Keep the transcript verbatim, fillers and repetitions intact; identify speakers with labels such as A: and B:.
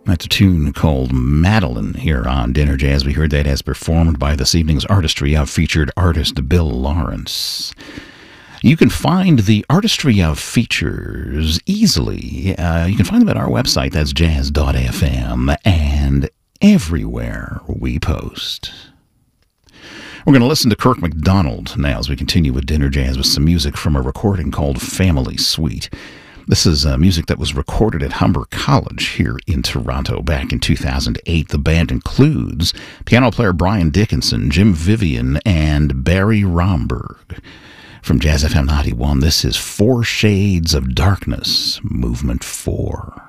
A: That's a tune called Madeline here on Dinner Jazz. We heard that as performed by this evening's Artistry of featured artist Bill Lawrence. You can find the Artistry of features easily. Uh, you can find them at our website, that's jazz dot f m, and everywhere we post. We're going to listen to Kirk MacDonald now as we continue with Dinner Jazz with some music from a recording called Family Suite. This is uh, music that was recorded at Humber College here in Toronto back in two thousand eight. The band includes piano player Brian Dickinson, Jim Vivian, and Barry Romberg. From Jazz F M ninety-one, this is Four Shades of Darkness, Movement four.